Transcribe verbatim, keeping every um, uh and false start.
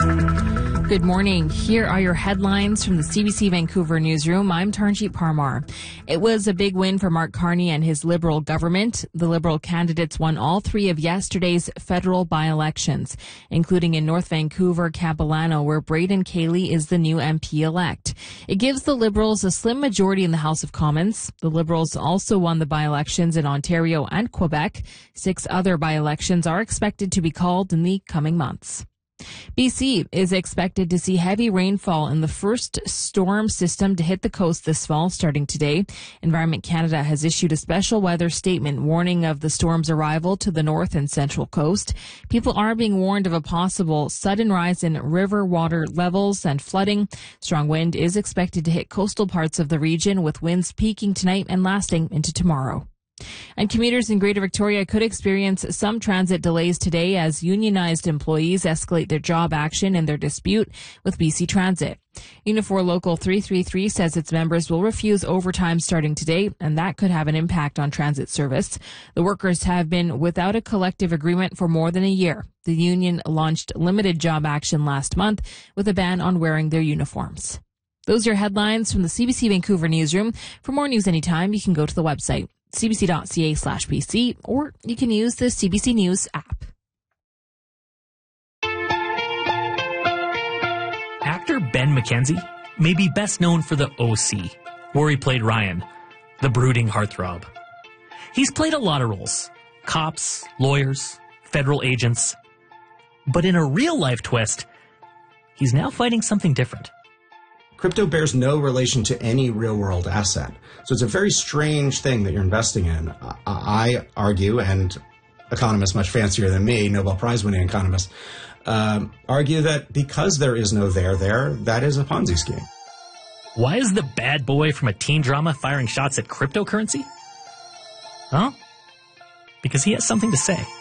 Good morning. Here are your headlines from the C B C Vancouver newsroom. I'm Tarnjeet Parmar. It was a big win for Mark Carney and his Liberal government. The Liberal candidates won all three of yesterday's federal by-elections, including in North Vancouver, Capilano, where Braden Cayley is the new M P-elect. It gives the Liberals a slim majority in the House of Commons. The Liberals also won the by-elections in Ontario and Quebec. Six other by-elections are expected to be called in the coming months. B C is expected to see heavy rainfall in the first storm system to hit the coast this fall, starting today. Environment Canada has issued a special weather statement warning of the storm's arrival to the north and central coast. People are being warned of a possible sudden rise in river water levels and flooding. Strong wind is expected to hit coastal parts of the region, with winds peaking tonight and lasting into tomorrow. And commuters in Greater Victoria could experience some transit delays today as unionized employees escalate their job action in their dispute with B C Transit. Unifor Local three three three says its members will refuse overtime starting today, and that could have an impact on transit service. The workers have been without a collective agreement for more than a year. The union launched limited job action last month with a ban on wearing their uniforms. Those are your headlines from the C B C Vancouver newsroom. For more news anytime, you can go to the website cbc.ca slash BC, or you can use the C B C News app. Actor Ben McKenzie may be best known for The O C, where he played Ryan, the brooding heartthrob. He's played a lot of roles: cops, lawyers, federal agents. But in a real-life twist, he's now fighting something different. Crypto bears no relation to any real-world asset. So it's a very strange thing that you're investing in. I argue, and economists much fancier than me, Nobel Prize-winning economists, um, argue that because there is no there there, that is a Ponzi scheme. Why is the bad boy from a teen drama firing shots at cryptocurrency? Well, because he has something to say.